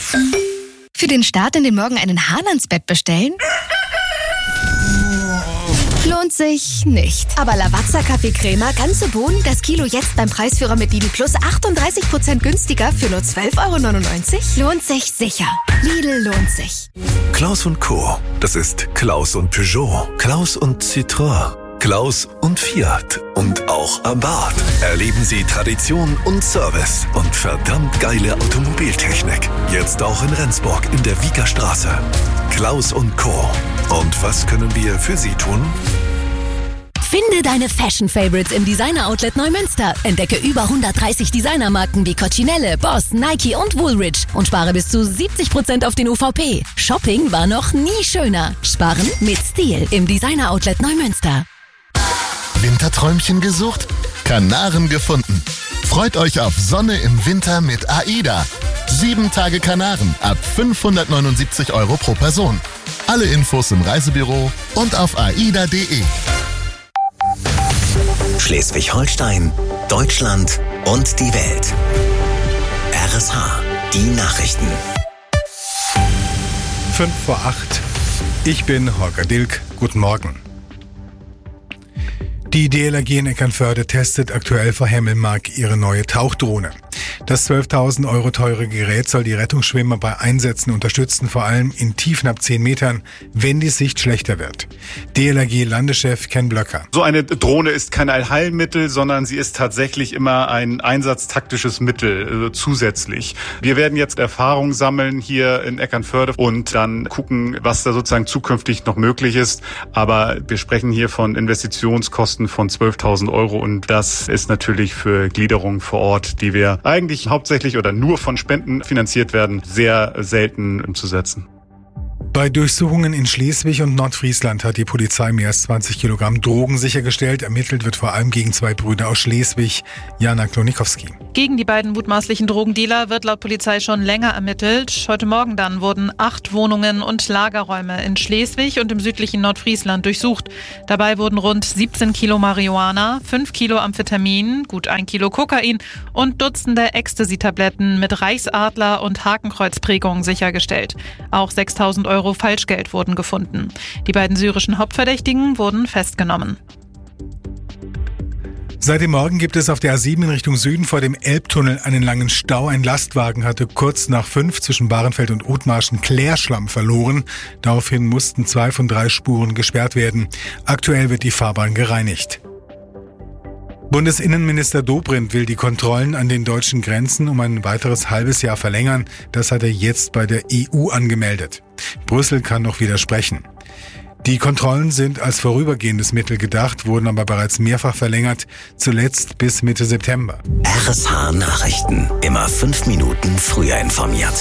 Für den Start in den Morgen einen Hahn ans Bett bestellen? Lohnt sich nicht. Aber Lavazza Kaffee-Crema, ganze Bohnen, das Kilo jetzt beim Preisführer mit Lidl Plus 38% günstiger für nur 12,99 €? Lohnt sich sicher. Lidl lohnt sich. Klaus & Co. Das ist Klaus und Peugeot, Klaus und Citroën, Klaus und Fiat und auch Abarth. Erleben Sie Tradition und Service und verdammt geile Automobiltechnik. Jetzt auch in Rendsburg in der Wieker Straße. Klaus & Co. Und was können wir für Sie tun? Finde deine Fashion-Favorites im Designer-Outlet Neumünster. Entdecke über 130 Designermarken wie Coccinelle, Boss, Nike und Woolrich und spare bis zu 70% auf den UVP. Shopping war noch nie schöner. Sparen mit Stil im Designer-Outlet Neumünster. Winterträumchen gesucht? Kanaren gefunden. Freut euch auf Sonne im Winter mit AIDA. 7 Tage Kanaren ab 579 € pro Person. Alle Infos im Reisebüro und auf aida.de. Schleswig-Holstein, Deutschland und die Welt. RSH, die Nachrichten. 7:55. Ich bin Holger Dilk. Guten Morgen. Die DLRG in Eckernförde testet aktuell vor Hemmelmark ihre neue Tauchdrohne. Das 12.000 € teure Gerät soll die Rettungsschwimmer bei Einsätzen unterstützen, vor allem in Tiefen ab 10 Metern, wenn die Sicht schlechter wird. DLRG-Landeschef Ken Blöcker. So eine Drohne ist kein Allheilmittel, sondern sie ist tatsächlich immer ein einsatztaktisches Mittel zusätzlich. Wir werden jetzt Erfahrung sammeln hier in Eckernförde und dann gucken, was da sozusagen zukünftig noch möglich ist. Aber wir sprechen hier von Investitionskosten von 12.000 € und das ist natürlich für Gliederungen vor Ort, die wir eigentlich hauptsächlich oder nur von Spenden finanziert werden, sehr selten umzusetzen. Bei Durchsuchungen in Schleswig und Nordfriesland hat die Polizei mehr als 20 Kilogramm Drogen sichergestellt. Ermittelt wird vor allem gegen 2 Brüder aus Schleswig. Jana Klonikowski. Gegen die beiden mutmaßlichen Drogendealer wird laut Polizei schon länger ermittelt. Heute Morgen dann wurden 8 Wohnungen und Lagerräume in Schleswig und im südlichen Nordfriesland durchsucht. Dabei wurden rund 17 Kilo Marihuana, 5 Kilo Amphetamin, gut 1 Kilo Kokain und Dutzende Ecstasy-Tabletten mit Reichsadler- und Hakenkreuzprägung sichergestellt. Auch 6.000 € Falschgeld wurden gefunden. Die beiden syrischen Hauptverdächtigen wurden festgenommen. Seit dem Morgen gibt es auf der A7 in Richtung Süden vor dem Elbtunnel einen langen Stau. Ein Lastwagen hatte kurz nach 5 zwischen Bahrenfeld und Othmarschen Klärschlamm verloren. Daraufhin mussten 2 von 3 Spuren gesperrt werden. Aktuell wird die Fahrbahn gereinigt. Bundesinnenminister Dobrindt will die Kontrollen an den deutschen Grenzen um ein weiteres halbes Jahr verlängern. Das hat er jetzt bei der EU angemeldet. Brüssel kann noch widersprechen. Die Kontrollen sind als vorübergehendes Mittel gedacht, wurden aber bereits mehrfach verlängert, zuletzt bis Mitte September. RSH Nachrichten. Immer 5 Minuten früher informiert.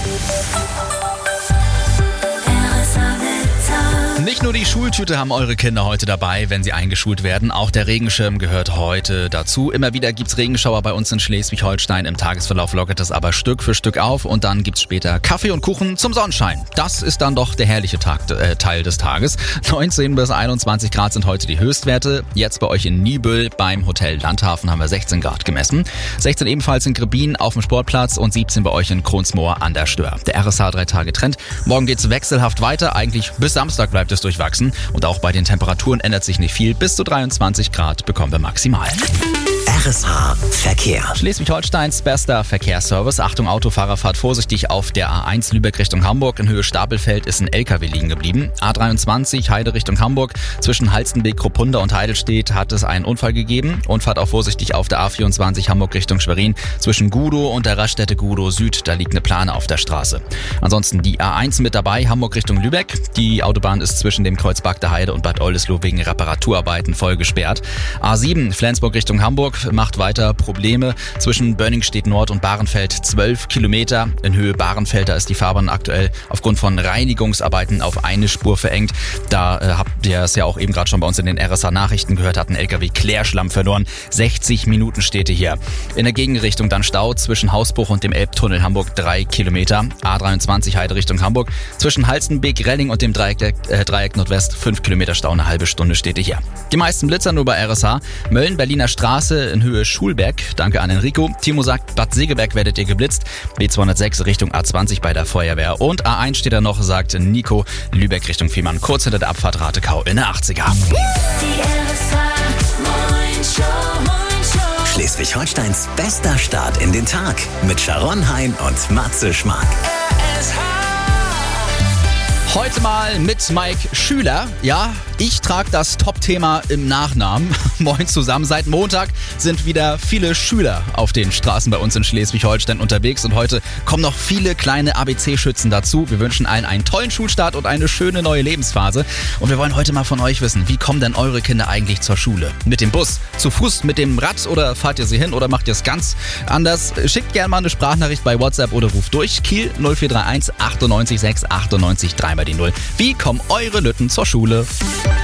Nicht nur die Schultüte haben eure Kinder heute dabei, wenn sie eingeschult werden. Auch der Regenschirm gehört heute dazu. Immer wieder gibt's Regenschauer bei uns in Schleswig-Holstein. Im Tagesverlauf lockert es aber Stück für Stück auf und dann gibt's später Kaffee und Kuchen zum Sonnenschein. Das ist dann doch der herrliche Teil des Tages. 19 bis 21 Grad sind heute die Höchstwerte. Jetzt bei euch in Niebüll beim Hotel Landhafen haben wir 16 Grad gemessen. 16 ebenfalls in Grebbin auf dem Sportplatz und 17 bei euch in Kronsmoor an der Stör. Der RSH 3-Tage-Trend. Morgen geht's wechselhaft weiter. Eigentlich bis Samstag bleibt es durchwachsen und auch bei den Temperaturen ändert sich nicht viel. Bis zu 23 Grad bekommen wir maximal. RSH Verkehr. Schleswig-Holsteins bester Verkehrsservice. Achtung, Autofahrer, fahrt vorsichtig auf der A1 Lübeck Richtung Hamburg. In Höhe Stapelfeld ist ein LKW liegen geblieben. A23 Heide Richtung Hamburg. Zwischen Halstenbeek, Kruppunda und Heidelstedt hat es einen Unfall gegeben. Und fahrt auch vorsichtig auf der A24 Hamburg Richtung Schwerin. Zwischen Gudow und der Raststätte Gudow Süd, da liegt eine Plane auf der Straße. Ansonsten die A1 mit dabei, Hamburg Richtung Lübeck. Die Autobahn ist zwischen dem Kreuz Bagder Heide und Bad Oldesloe wegen Reparaturarbeiten voll gesperrt. A7 Flensburg Richtung Hamburg macht weiter Probleme. Zwischen Bönningstedt Nord und Bahrenfeld 12 Kilometer. In Höhe Bahrenfeld, da ist die Fahrbahn aktuell aufgrund von Reinigungsarbeiten auf eine Spur verengt. Da habt ihr es ja auch eben gerade schon bei uns in den RSH-Nachrichten gehört, hat ein LKW Klärschlamm verloren. 60 Minuten steht hier. In der Gegenrichtung dann Stau zwischen Hausbruch und dem Elbtunnel Hamburg 3 Kilometer. A23 Heide Richtung Hamburg. Zwischen Halstenbeek, Relling und dem Dreieck Nordwest 5 Kilometer Stau, eine halbe Stunde steht hier. Die meisten Blitzer nur bei RSH. Mölln, Berliner Straße in Höhe Schulberg. Danke an Enrico. Timo sagt, Bad Segeberg werdet ihr geblitzt. B206 Richtung A20 bei der Feuerwehr. Und A1 steht da noch, sagt Nico, Lübeck Richtung Fehmarn. Kurz hinter der Abfahrt Ratekau in der 80er. Schleswig-Holsteins bester Start in den Tag mit Sharon Hein und Matze Schmark. Heute mal mit Mike Schüler. Ja, ich trage das Top-Thema im Nachnamen. Moin zusammen. Seit Montag sind wieder viele Schüler auf den Straßen bei uns in Schleswig-Holstein unterwegs. Und heute kommen noch viele kleine ABC-Schützen dazu. Wir wünschen allen einen tollen Schulstart und eine schöne neue Lebensphase. Und wir wollen heute mal von euch wissen, wie kommen denn eure Kinder eigentlich zur Schule? Mit dem Bus, zu Fuß, mit dem Rad oder fahrt ihr sie hin oder macht ihr es ganz anders? Schickt gerne mal eine Sprachnachricht bei WhatsApp oder ruft durch. Kiel 0431 98 6 98 3 mal die 0. Wie kommen eure Lütten zur Schule?